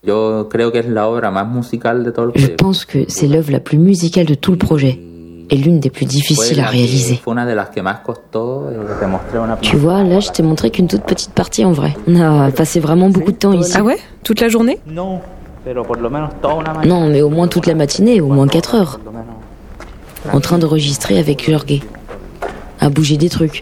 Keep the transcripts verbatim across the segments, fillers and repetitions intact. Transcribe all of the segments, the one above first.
Je pense que c'est l'œuvre la plus musicale de tout le projet et l'une des plus difficiles à réaliser. Tu vois, là, je t'ai montré qu'une toute petite partie en vrai. On a passé vraiment beaucoup de temps ici. Ah ouais? Toute la journée? Non, mais au moins toute la matinée, au moins quatre heures. En train d'enregistrer avec Jorge. À bouger des trucs.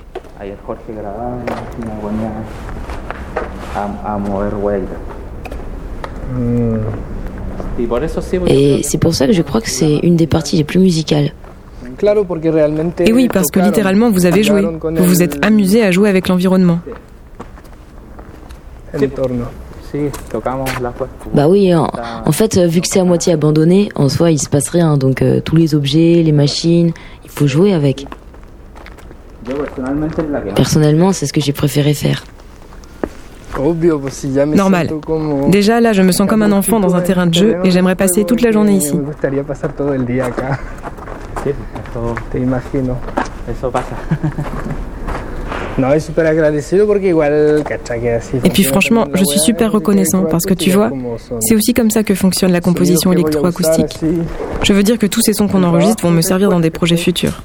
Et c'est pour ça que je crois que c'est une des parties les plus musicales. Et oui, parce que littéralement, vous avez joué. Vous vous êtes amusé à jouer avec l'environnement. Bah oui, en, en fait, vu que c'est à moitié abandonné, en soi, il se passe rien. Donc euh, tous les objets, les machines, il faut jouer avec. Personnellement, c'est ce que j'ai préféré faire. Normal. Déjà, là, je me sens comme un enfant dans un terrain de jeu et j'aimerais passer toute la journée ici. Et puis franchement, je suis super reconnaissant parce que tu vois, c'est aussi comme ça que fonctionne la composition électroacoustique. Je veux dire que tous ces sons qu'on enregistre vont me servir dans des projets futurs.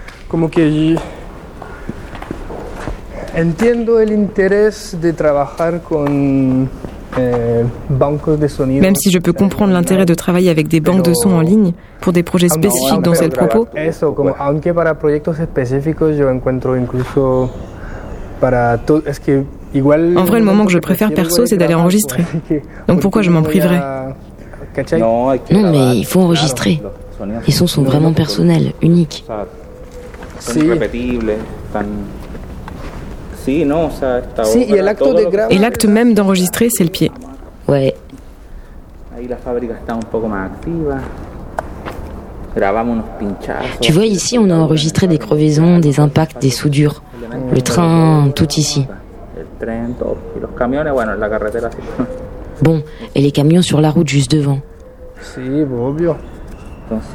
Entiendo el interés de trabajar con bancos de sonido. Même si je peux comprendre l'intérêt de travailler avec des banques de sons en ligne pour des projets spécifiques dont c'est le propos. Eso, como aunque para proyectos específicos yo encuentro incluso para todo, es que igual. En vrai, le moment que je préfère perso, c'est d'aller enregistrer. Donc pourquoi je m'en priverais? Non, mais il faut enregistrer. Les sons sont vraiment personnels, uniques. Et l'acte même d'enregistrer, c'est le pied. Ouais. Tu vois, ici, on a enregistré des crevaisons, des impacts, des soudures. Le train, tout ici. Bon, et les camions sur la route juste devant.